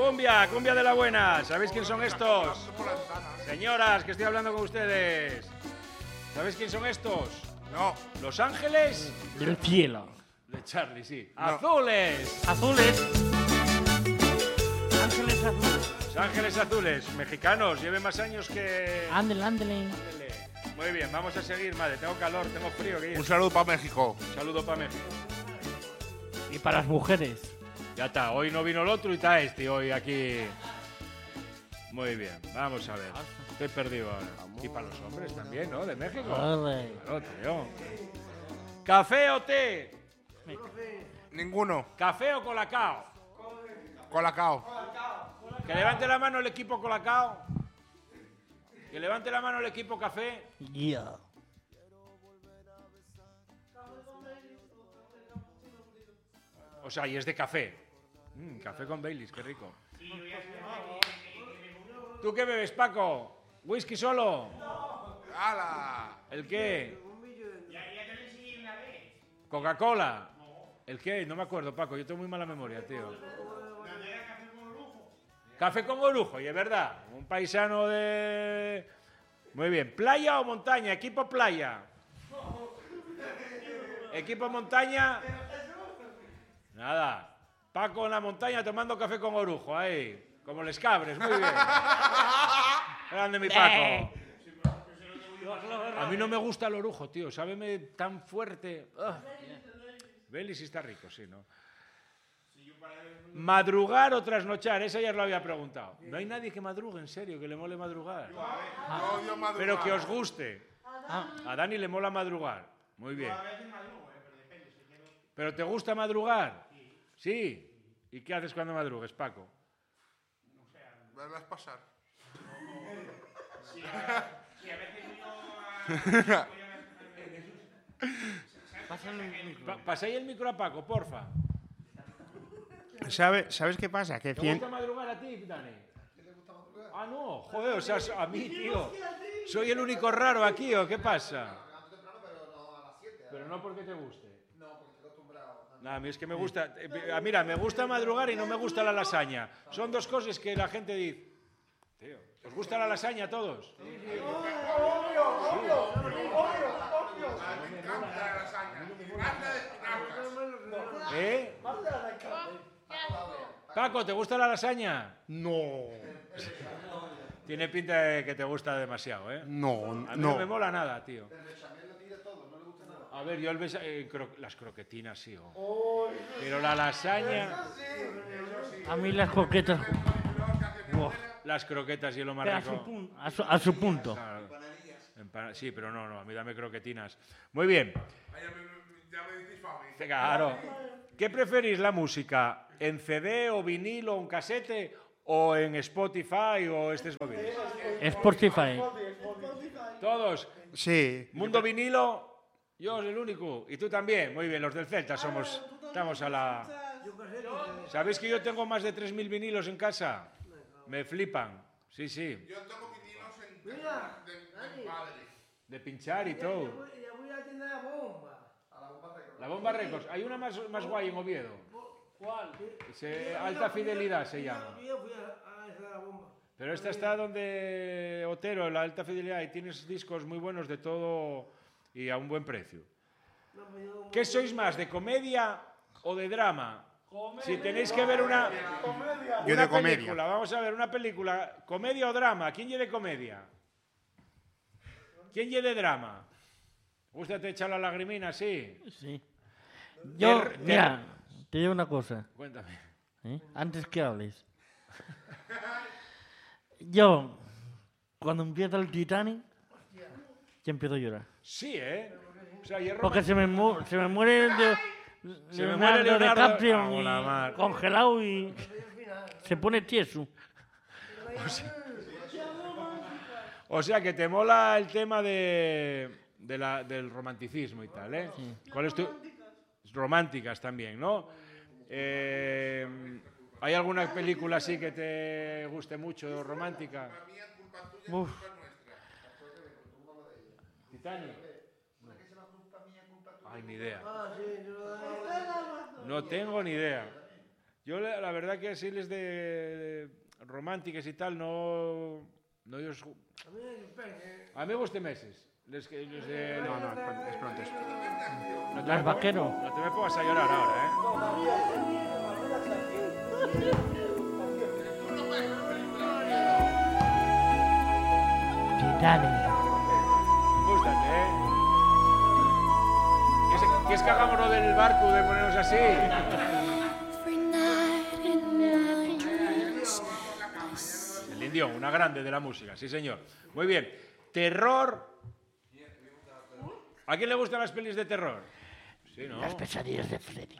cumbia, cumbia de la buena. ¿Sabéis quién son estos? Señoras, que estoy hablando con ustedes. ¿Sabéis quién son estos? No. Los Ángeles Del cielo. de Charlie, sí. No. Azules. Azules. Ángeles azules. Los Ángeles Azules, mexicanos, lleven más años que... Ándele, ándele. Muy bien, vamos a seguir, madre. Tengo calor, tengo frío. Un saludo para México. Un saludo para México. Y para las mujeres. Ya está, hoy no vino el otro y está este hoy aquí. Muy bien, vamos a ver. Estoy perdido ahora. Y para los hombres también, ¿no? De México. Ole. Claro, tío. ¿Café o té? Ninguno. ¿Café o colacao? Colacao. Que levante la mano el equipo colacao. Que levante la mano el equipo café. Yeah. O sea, y es de café. Café con Baileys, qué rico. ¿Tú qué bebes, Paco? ¿Whisky solo? ¡Hala! ¿El qué? ¿Coca-Cola? ¿El qué? No me acuerdo, Paco. Yo tengo muy mala memoria, tío. Café con orujo, y es verdad. Un paisano de... Muy bien. ¿Playa o montaña? Equipo playa. Equipo montaña. Nada. Paco en la montaña tomando café con orujo, ahí. Como les cabres, muy bien. Grande mi Paco. A mí no me gusta el orujo, tío. Sábeme tan fuerte. Baileys sí está rico, sí, ¿no? ¿Madrugar o trasnochar? Esa ya os lo había preguntado. No hay nadie que madrugue, en serio, que le mole madrugar. Yo odio madrugar. Pero que os guste. A Dani le mola madrugar. Muy bien. ¿Pero te gusta madrugar? Sí. ¿Y qué haces cuando madrugues, Paco? Verlas pasar. Pasáis el micro a Paco, porfa. ¿Sabes qué pasa? Que ¿Te gusta madrugar a ti, Dani? Ah, no. Joder, o sea, a mí, tío. ¿Soy el único raro aquí o qué pasa? Pero no porque te guste. Nada, a mí es que me gusta... mira, me gusta madrugar y no me gusta la lasaña. Son dos cosas que la gente dice... Tío, ¿os gusta la lasaña a todos? ¿Eh? Paco, ¿te gusta la lasaña? No. Tiene pinta de que te gusta demasiado, ¿eh? No, A mí no me mola nada, tío. A ver, yo las croquetinas sí. Pero la lasaña... A mí las coquetas. Buah. Las croquetas y lo más Pero rico. a su punto. Claro. Sí, pero no, a mí dame croquetinas. Muy bien. Ya me decís fácil. Claro. ¿Qué preferís la música? ¿En CD o vinilo o en casete o en Spotify o estos móviles? Spotify. Todos. Sí. Mundo vinilo, yo soy el único. Y tú también. Muy bien, los del Celta estamos a la... ¿Sabéis que yo tengo más de 3.000 vinilos en casa? Me flipan. Sí, sí. Yo tengo vinilos de padre. De pinchar y todo. La Bomba Records. Hay una más guay en Oviedo. ¿Cuál? Alta Fidelidad se llama. Pero esta está donde Otero, la Alta Fidelidad, y tienes discos muy buenos de todo y a un buen precio. ¿Qué sois más, de comedia o de drama? Si tenéis que ver una Yo de comedia. película, vamos a ver una película, comedia o drama, ¿quién lleve comedia? ¿Quién lleve drama? ¿Gusta te echar la lagrimina? Sí. Sí. Yo, mira, te digo una cosa. Cuéntame. Antes que hables. Yo, cuando empieza el Titanic, ya empiezo a llorar. Sí, ¿eh? O sea, hierro Porque se me muere Se me muere Leonardo DiCaprio Ah, la mar. congelado y se pone tieso. O sea, que te mola el tema del romanticismo y tal, ¿eh? Sí. ¿Cuál es tu...? Románticas también, ¿no? ¿Hay alguna película así que te guste mucho, romántica? Uf. ¿Titanic? Ay, ni idea. No tengo ni idea. Yo la verdad que así les de románticas y tal, no ellos... A mí me gustan meses. Les de... No, es pronto. Las vaquero. No te me pongas a llorar ahora, ¿eh? Titanic. Gústate, ¿eh? ¿Quieres que hagamos lo del barco de ponernos así? El indio, una grande de la música, sí señor. Muy bien. Terror. ¿A quién le gustan las pelis de terror? Sí, ¿no? Las pesadillas de Freddy.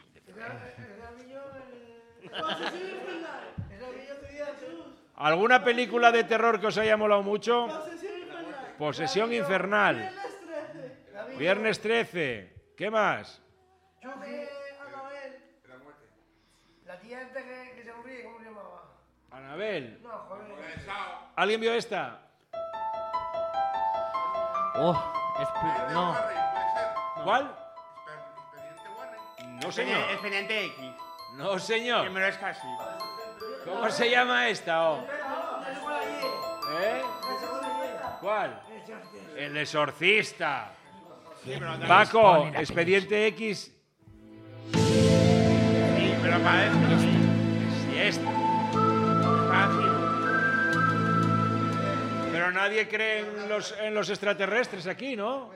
¿Alguna película de terror que os haya molado mucho? Posesión Infernal. Viernes 13. ¿Qué más? Yo que Anabel. La tía esta que se ríe, ¿cómo se llamaba? Anabel. No, joder. ¿Alguien vio esta? Oh, no. ¿Cuál? Expediente Warren. No, señor. Expediente X. No, señor. Que me lo es casi. ¿Cómo se llama esta? Oh? ¿Eh? ¿Cuál? El exorcista. Paco, Expediente X. Sí, pero para eso. Sí, esta. Fácil. Pero nadie cree en los extraterrestres aquí, ¿no?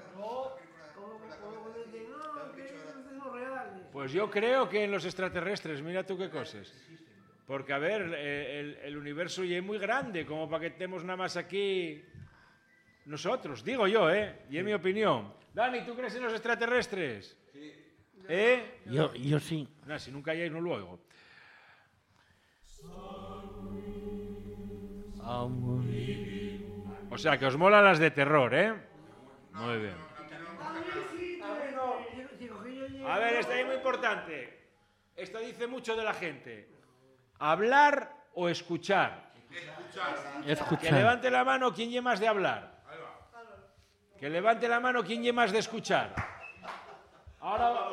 Pues yo creo que en los extraterrestres, mira tú qué cosas. Porque, a ver, el universo ya es muy grande, como para que estemos nada más aquí nosotros, digo yo, ¿eh? Y es mi opinión. Dani, ¿tú crees en los extraterrestres? Sí. ¿Eh? Yo sí. No, si nunca hayáis, no lo oigo. O sea, que os molan las de terror, ¿eh? Muy bien. A ver, esta es muy importante. Esto dice mucho de la gente. ¿Hablar o escuchar? Escuchar. Que levante la mano quien lleve más de hablar. Que levante la mano quien lleve más de escuchar. Ahora...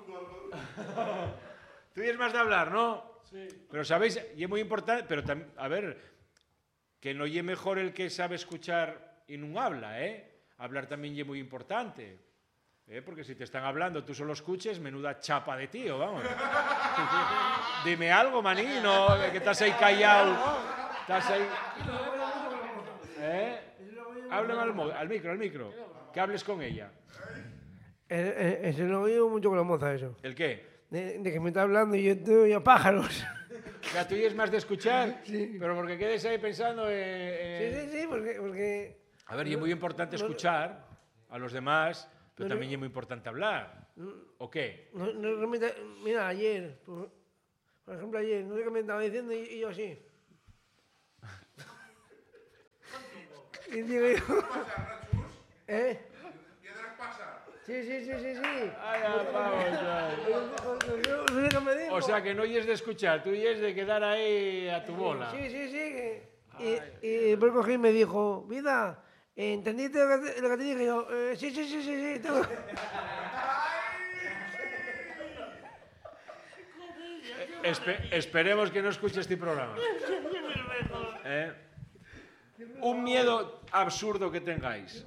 Tú lleves más de hablar, ¿no? Sí. Pero sabéis, y es muy importante, pero también, a ver, que no lleve mejor el que sabe escuchar y no habla, ¿eh? Hablar también es muy importante. Porque si te están hablando, tú solo escuches, menuda chapa de tío, vamos. Dime algo, manino, que estás ahí callado. Estás ahí... Háblame al micro. Que hables con ella. Ese lo oigo mucho con la moza, eso. ¿El qué? De que me está hablando y yo estoy a pájaros. ¿La tuya es más de escuchar? Sí. Pero porque quedes ahí pensando en... Sí, porque... A ver, y es muy importante escuchar a los demás, pero también es muy importante hablar. ¿O qué? Mira, ayer, por ejemplo, ayer, no sé qué me estaba diciendo y yo así. Y digo yo... ¿Eh? ¿Piedras pasan? Sí. Ay, No sé qué me dijo. o sea, que no oyes de escuchar, tú oyes de quedar ahí a tu bola. Sí. Y después cogí y me dijo, vida, ¿entendiste lo que te dije? Y yo, sí. Tengo... Esperemos que no escuche este programa. Un miedo absurdo que tengáis.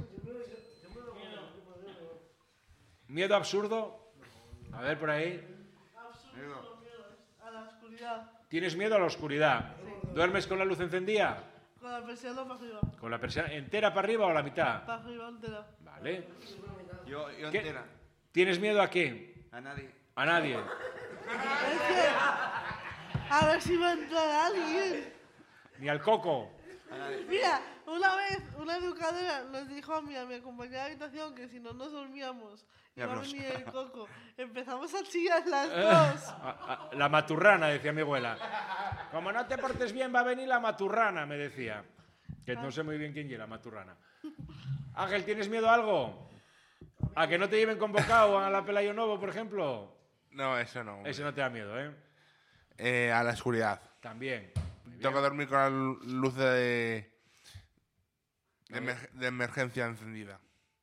¿Miedo absurdo? A ver, por ahí. Absurdo, miedo a la oscuridad. ¿Tienes miedo a la oscuridad? ¿Duermes con la luz encendida? Con la persiana para arriba. ¿Con la persiana entera para arriba o a la mitad? Para arriba entera. Vale. Yo ¿Qué? entera. ¿Tienes miedo a qué? A nadie. A nadie. Es que, a ver si va a entrar alguien. Ni al coco. Mira, una vez una educadora nos dijo a mi compañera de habitación que si no nos dormíamos iba a venir el coco. Empezamos a chillar las dos. La maturrana, decía mi abuela. Como no te portes bien, va a venir la maturrana, me decía. Que no sé muy bien quién es la maturrana. Ángel, ¿tienes miedo a algo? ¿A que no te lleven convocado a la Pelayo Novo, por ejemplo? No, eso no. Ese no te da miedo, ¿eh? A la oscuridad. También. Tengo que dormir con la luz de emergencia encendida.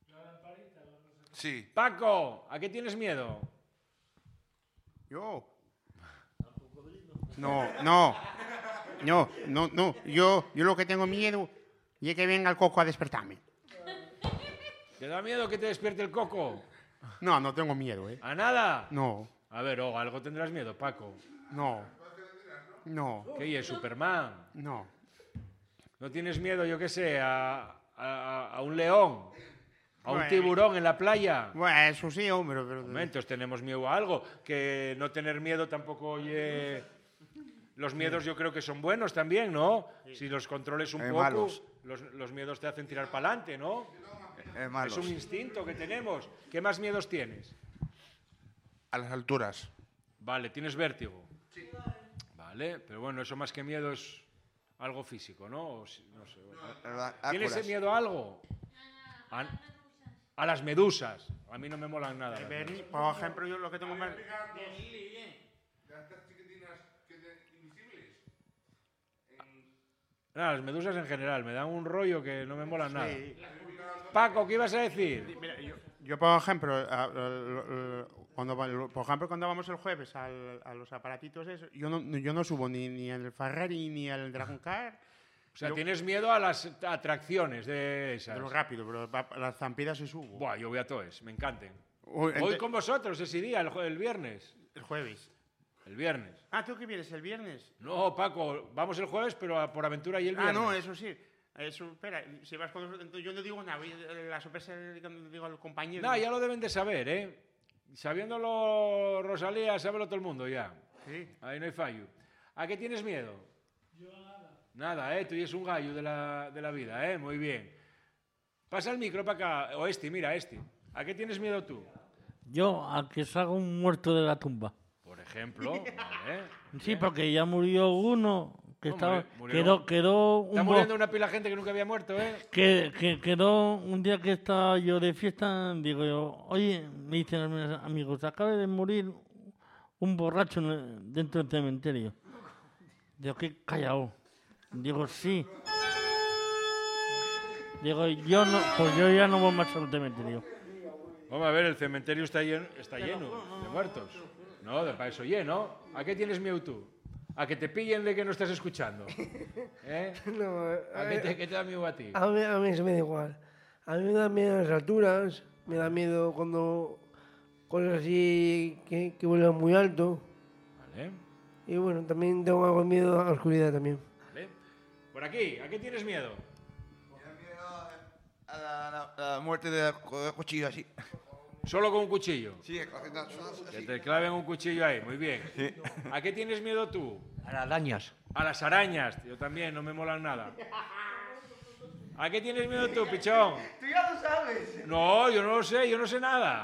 Sí. Paco, ¿a qué tienes miedo? Yo. No. Yo lo que tengo miedo es que venga el coco a despertarme. ¿Te da miedo que te despierte el coco? No tengo miedo, ¿eh? ¿A nada? No. A ver, algo tendrás miedo, Paco. No. ¿Qué es, Superman? No. ¿No tienes miedo, yo qué sé, a un león? ¿A un Bueno. tiburón en la playa? Bueno, eso sí, hombre, pero... Momentos, tenemos miedo a algo. Que no tener miedo tampoco oye... Los miedos yo creo que son buenos también, ¿no? Si los controles un poco, malos. los miedos te hacen tirar para adelante, ¿no? Malos. Es un instinto que tenemos. ¿Qué más miedos tienes? A las alturas. Vale, ¿tienes vértigo? Sí. Vale, pero bueno, eso más que miedo es algo físico, ¿no? No sé. Bueno. ¿Tienes miedo a algo? A las medusas. A mí no me molan nada. las medusas. Por ejemplo, yo lo que tengo más... Nada, las medusas en general, me dan un rollo que no me molan nada. Paco, ¿qué ibas a decir? Mira, yo por ejemplo, cuando vamos el jueves a los aparatitos esos, yo no subo ni el Ferrari ni el Dragon Car. O sea, tienes miedo a las atracciones de esas. De lo rápido, pero las zampidas sí subo. Buah, yo voy a todos, me encanten. Voy con vosotros ese día, el viernes. El jueves. El viernes. Ah, ¿tú qué vienes el viernes? No, Paco, vamos el jueves, pero por aventura y el viernes. Ah, no, eso sí. Eso, espera, si vas con nosotros, yo no digo nada, la sorpresa digo al compañero. No, ya lo deben de saber, ¿eh? Sabiéndolo Rosalía, sábelo todo el mundo ya. Sí. Ahí no hay fallo. ¿A qué tienes miedo? Yo nada. Nada, ¿eh? Tú eres un gallo de la vida, ¿eh? Muy bien. Pasa el micro para acá. O mira, ¿A qué tienes miedo tú? Yo, a que salga un muerto de la tumba. Por ejemplo, ¿vale? Sí, porque ya murió uno que No, estaba... murió. Quedó un Está muriendo una pila de gente que nunca había muerto, ¿eh? que quedó un día que estaba yo de fiesta, digo yo, oye, me dicen mis amigos, acaba de morir un borracho dentro del cementerio. Digo, qué callado. Digo, sí. Digo, yo ya no voy más al cementerio. Vamos a ver, el cementerio está lleno de muertos. No, para eso lleno. ¿A qué tienes miedo tú? ¿A que te pillen de que no estás escuchando? ¿Eh? No, ¿Qué te da miedo a ti? a mí se me da igual. A mí me da miedo las alturas, me da miedo cuando cosas así que vuelan muy alto. Vale, Y bueno, también tengo algo de miedo a la oscuridad también. vale. Por aquí, ¿a qué tienes miedo? A la muerte de cuchillo así. Solo con un cuchillo. Sí, Que te claven un cuchillo ahí, muy bien. ¿A qué tienes miedo tú? a las arañas. A las arañas. Yo también, no me molan nada. ¿A qué tienes miedo tú, pichón? Tú ya lo sabes. No, yo no lo sé, yo no sé nada.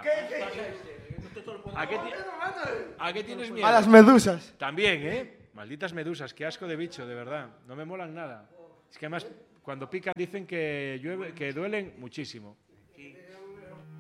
¿A qué tienes miedo? A las medusas. También, ¿eh? Malditas medusas, qué asco de bicho, de verdad. No me molan nada. Es que además, cuando pican dicen que duelen muchísimo.